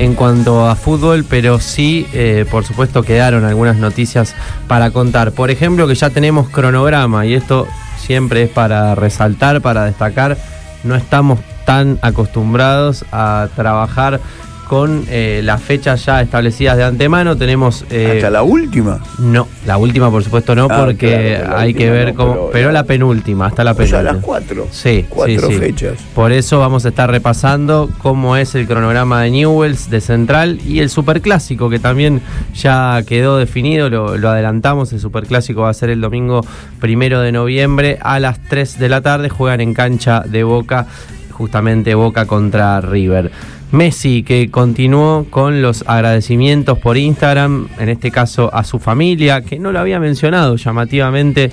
en cuanto a fútbol, pero sí, por supuesto, quedaron algunas noticias para contar. Por ejemplo, que ya tenemos cronograma, y esto siempre es para resaltar, para destacar. No estamos tan acostumbrados a trabajar con las fechas ya establecidas de antemano. Tenemos... ¿hasta la última? No, la última por supuesto no, porque claro, hay que ver cómo... Pero la penúltima, hasta la penúltima. O sea, las 4. Sí, cuatro sí. fechas. Por eso vamos a estar repasando cómo es el cronograma de Newell's, de Central, y el Superclásico, que también ya quedó definido, lo adelantamos. El Superclásico va a ser el domingo 1 de noviembre a las 3 de la tarde. Juegan en cancha de Boca, justamente Boca contra River. Messi, que continuó con los agradecimientos por Instagram, en este caso a su familia, que no lo había mencionado llamativamente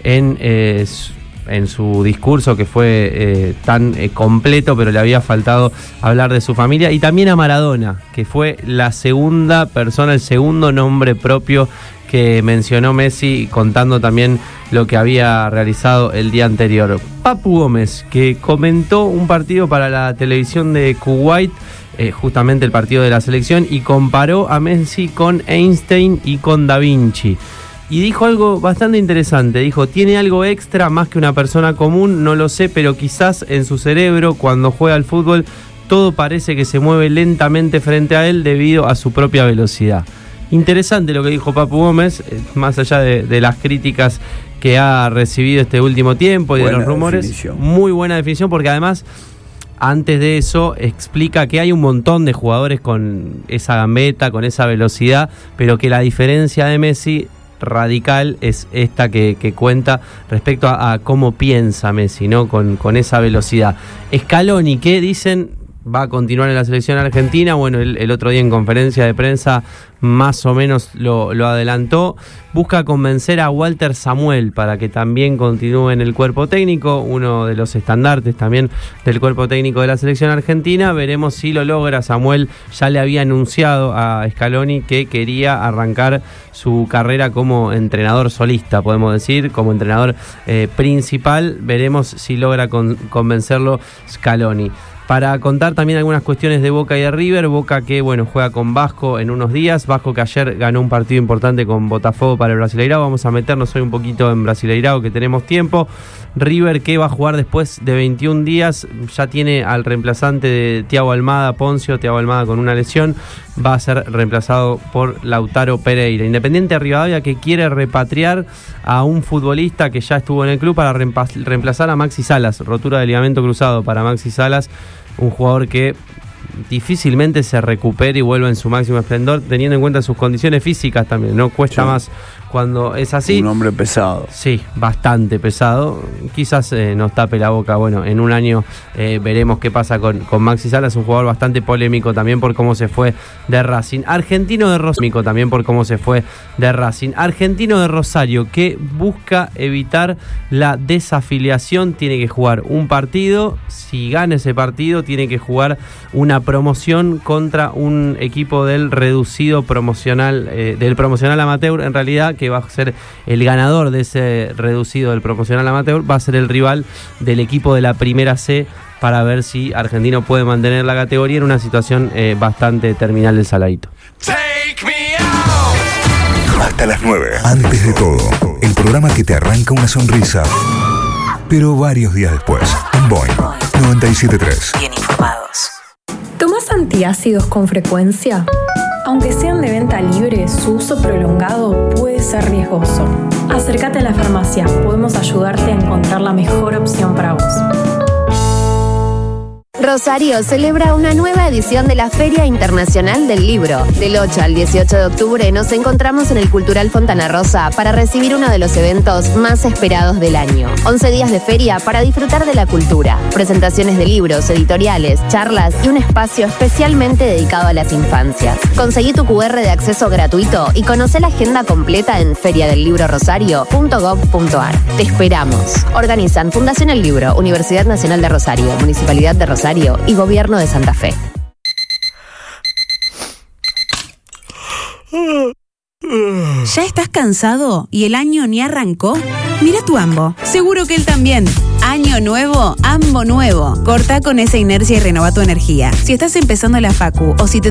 en su discurso, que fue tan completo, pero le había faltado hablar de su familia, y también a Maradona, que fue la segunda persona, el segundo nombre propio que mencionó Messi, contando también lo que había realizado el día anterior. Papu Gómez, que comentó un partido para la televisión de Kuwait, justamente el partido de la selección, y comparó a Messi con Einstein y con Da Vinci. Y dijo algo bastante interesante. Dijo: tiene algo extra más que una persona común, no lo sé, pero quizás en su cerebro, cuando juega al fútbol, todo parece que se mueve lentamente frente a él debido a su propia velocidad. Interesante lo que dijo Papu Gómez, más allá de las críticas que ha recibido este último tiempo y buena de los rumores. Definición. Muy buena definición, porque además, antes de eso, explica que hay un montón de jugadores con esa gambeta, con esa velocidad, pero que la diferencia de Messi radical es esta que cuenta respecto a cómo piensa Messi, ¿no? Con esa velocidad. Scaloni, ¿qué dicen? Va a continuar en la selección argentina. Bueno, el otro día en conferencia de prensa más o menos lo adelantó. Busca convencer a Walter Samuel para que también continúe en el cuerpo técnico, uno de los estandartes también del cuerpo técnico de la selección argentina. Veremos si lo logra. Samuel ya le había anunciado a Scaloni que quería arrancar su carrera como entrenador solista, podemos decir, como entrenador principal. Veremos si logra convencerlo Scaloni. Para contar también algunas cuestiones de Boca y de River. Boca que, bueno, juega con Vasco en unos días. Vasco que ayer ganó un partido importante con Botafogo para el Brasileirao. Vamos a meternos hoy un poquito en Brasileirao, que tenemos tiempo. River que va a jugar después de 21 días. Ya tiene al reemplazante de Thiago Almada, Poncio. Thiago Almada con una lesión. Va a ser reemplazado por Lautaro Pereira. Independiente Rivadavia que quiere repatriar a un futbolista que ya estuvo en el club para reemplazar a Maxi Salas. Rotura de ligamento cruzado para Maxi Salas. Un jugador que difícilmente se recupere y vuelva en su máximo esplendor, teniendo en cuenta sus condiciones físicas también. No cuesta más cuando es así. Un hombre pesado. Sí, bastante pesado. Quizás nos tape la boca. Bueno, en un año veremos qué pasa con Maxi Salas, un jugador bastante polémico también por cómo se fue de Racing. Argentino de Rosario también por cómo se fue de Racing. Argentino de Rosario que busca evitar la desafiliación. Tiene que jugar un partido. Si gana ese partido, tiene que jugar una promoción contra un equipo del reducido promocional, del promocional amateur, en realidad, que va a ser el ganador de ese reducido del promocional amateur, va a ser el rival del equipo de la Primera C, para ver si Argentino puede mantener la categoría en una situación bastante terminal del Saladito. Hasta las 9. Antes de todo, el programa que te arranca una sonrisa, pero varios días después. En Boing 97.3. Bien informados. ¿Tomás antiácidos con frecuencia? Aunque sean de venta libre, su uso prolongado puede ser riesgoso. Acércate a la farmacia, podemos ayudarte a encontrar la mejor opción para vos. Rosario celebra una nueva edición de la Feria Internacional del Libro. Del 8 al 18 de octubre nos encontramos en el Cultural Fontana Rosa para recibir uno de los eventos más esperados del año. 11 días de feria para disfrutar de la cultura, presentaciones de libros, editoriales, charlas y un espacio especialmente dedicado a las infancias. Conseguí tu QR de acceso gratuito y conoce la agenda completa en feriadellibrorosario.gov.ar. Te esperamos. Organizan Fundación El Libro, Universidad Nacional de Rosario, Municipalidad de Rosario y Gobierno de Santa Fe. ¿Ya estás cansado y el año ni arrancó? Mira tu Ambo, seguro que él también. Año nuevo, Ambo nuevo. Corta con esa inercia y renova tu energía. Si estás empezando la facu o si te